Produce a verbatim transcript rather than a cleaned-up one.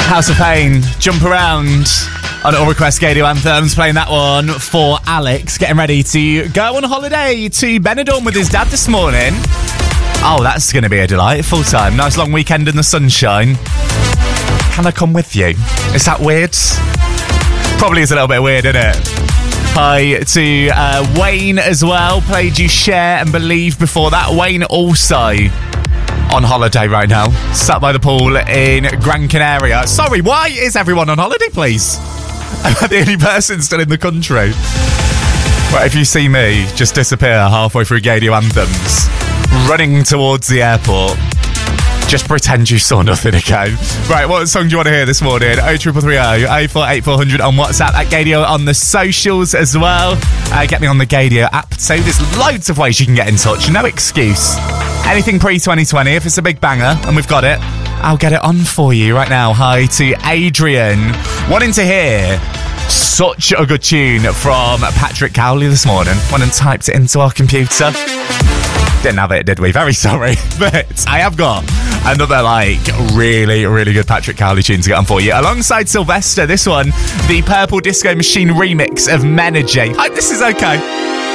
House of Pain, Jump Around on All Request Radio Anthems, playing that one for Alex, getting ready to go on holiday to Benidorm with his dad this morning. Oh, that's going to be a delight, full time, nice long weekend in the sunshine. Can I come with you? Is that weird? Probably is a little bit weird, isn't it? Hi to uh, Wayne as well, played You Share and Believe before that. Wayne also on holiday right now, sat by the pool in Gran Canaria. Sorry, why is everyone on holiday, please? I'm the only person still in the country. Right, if you see me just disappear halfway through Radio Anthems, running towards the airport, just pretend you saw nothing again. Right, what song do you want to hear this morning? oh three three three oh, oh four eight four hundred on WhatsApp, at Gadio on the socials as well. Uh, get me on the Gadio app. So there's loads of ways you can get in touch. No excuse. Anything pre twenty twenty, if it's a big banger and we've got it, I'll get it on for you right now. Hi to Adrian, wanting to hear such a good tune from Patrick Cowley this morning. Went and typed it into our computer. Didn't have it, did we? Very sorry. But I have got another, like, really, really good Patrick Cowley tune to get on for you. Alongside Sylvester, this one, the Purple Disco Machine remix of Menergy. Hope this is okay.